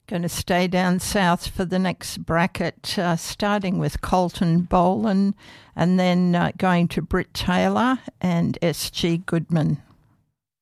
Going to stay down south for the next bracket, starting with Colton Bolan and then going to Britt Taylor and S.G. Goodman.